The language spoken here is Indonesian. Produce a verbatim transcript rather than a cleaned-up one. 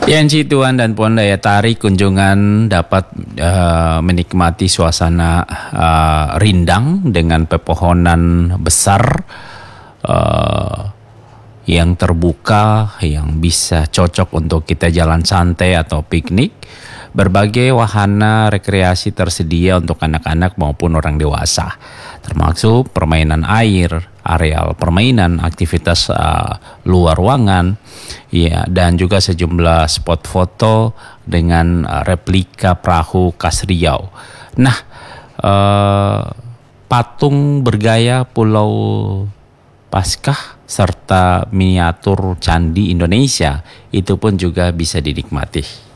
Yanci Tuan dan Puan daya tarik kunjungan dapat uh, menikmati suasana uh, rindang dengan pepohonan besar uh, yang terbuka, yang bisa cocok untuk kita jalan santai atau piknik. Berbagai wahana rekreasi tersedia untuk anak-anak maupun orang dewasa, termasuk permainan air, areal permainan, aktivitas uh, luar ruangan, ya, dan juga sejumlah spot foto dengan uh, replika perahu khas Riau. Nah, uh, patung bergaya Pulau Paskah serta miniatur candi Indonesia itu pun juga bisa dinikmati.